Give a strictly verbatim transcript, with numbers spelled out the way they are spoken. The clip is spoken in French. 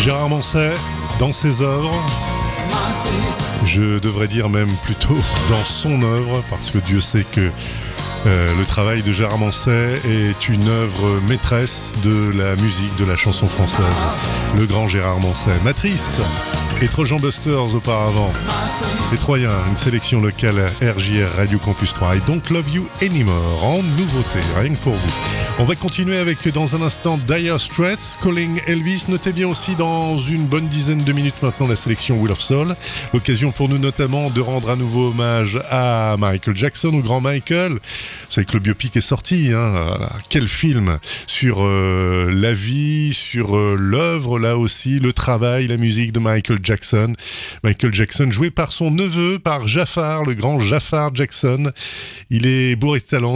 Gérard Manset, dans ses œuvres, je devrais dire même plutôt dans son œuvre, parce que Dieu sait que euh, le travail de Gérard Manset est une œuvre maîtresse de la musique, de la chanson française. Le grand Gérard Manset. Matrice et Trojan Busters auparavant. Les Troyens, une sélection locale R J R Radio Campus trois et Don't Love You Anymore en nouveauté, rien que pour vous. On va continuer avec dans un instant Dire Straits, Calling Elvis. Notez bien aussi dans une bonne dizaine de minutes maintenant la sélection Wheel of Soul. L'occasion pour nous notamment de rendre à nouveau hommage à Michael Jackson, au grand Michael. Vous savez que le biopic est sorti, hein. Quel film sur euh, la vie, sur euh, l'œuvre là aussi, le travail, la musique de Michael Jackson. Michael Jackson joué par son neveu, par Jafar, le grand Jafar Jackson. Il est bourré de talent.